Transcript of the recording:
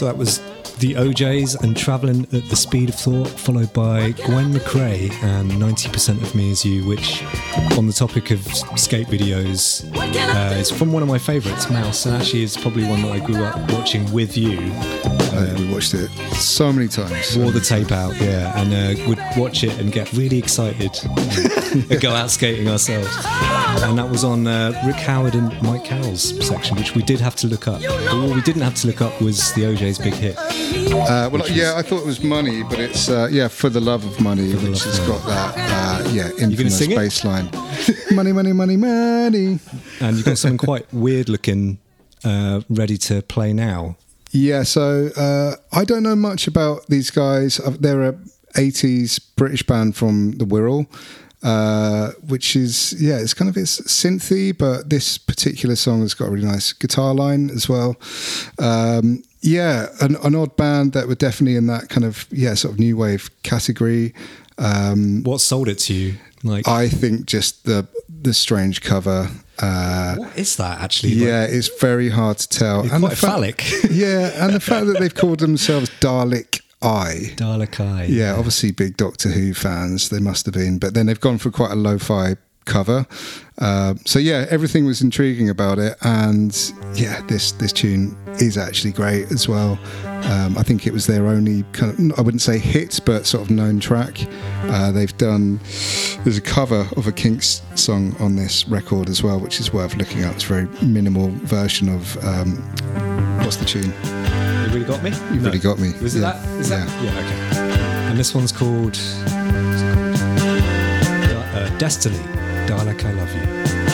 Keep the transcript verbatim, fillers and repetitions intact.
So that was the O Js and Travelling at the Speed of Thought, followed by Gwen McRae and ninety percent of Me Is You, which, on the topic of skate videos, uh, is from one of my favourites, Mouse, and actually is probably one that I grew up watching with you. Uh, we watched it so many times. Wore the tape out, yeah, and uh, would watch it and get really excited and go out skating ourselves. And that was on uh, Rick Howard and Mike Carroll's section, which we did have to look up. But what we didn't have to look up was the O J's big hit. Uh, well, yeah, I thought it was Money, but it's uh, yeah, For the Love of Money, which has got that uh, yeah infamous bass line. Money, money, money, money. And you've got something quite weird looking uh, ready to play now. Yeah, so uh, I don't know much about these guys. They're a eighties British band from the Wirral. Uh, which is, yeah, it's kind of it's synthy, but this particular song has got a really nice guitar line as well. Um, yeah, an, an odd band that were definitely in that kind of, yeah, sort of new wave category. Um, what sold it to you? Like, I think just the the strange cover. Uh, what is that actually? Yeah, like, it's very hard to tell. It's and quite the fa- phallic. Yeah, and the fact that they've called themselves Dalek Eye. Dalek Eye. Yeah, obviously big Doctor Who fans, they must have been. But then they've gone for quite a lo-fi cover. Uh, so yeah, everything was intriguing about it. And yeah, this this tune is actually great as well. Um, I think it was their only kind of, I wouldn't say hit, but sort of known track. Uh, they've done, there's a cover of a Kinks song on this record as well, which is worth looking at. It's a very minimal version of, um, what's the tune? You Really Got Me? You no. Really Got Me. Was it yeah. that? Is yeah. that? Yeah, okay. And this one's called uh, Destiny, Dalek, I Love You.